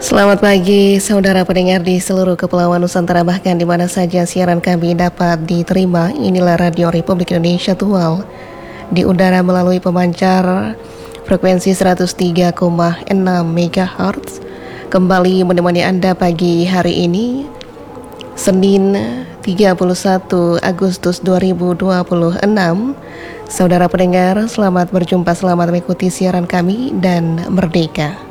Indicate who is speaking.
Speaker 1: Selamat pagi saudara pendengar di seluruh Kepulauan Nusantara, bahkan di mana saja siaran kami dapat diterima. Inilah Radio Republik Indonesia Tual di udara melalui pemancar frekuensi 103,6 MHz. Kembali menemani Anda pagi hari ini, Senin 31 Agustus 2026. Saudara pendengar, selamat berjumpa, selamat mengikuti siaran kami dan merdeka.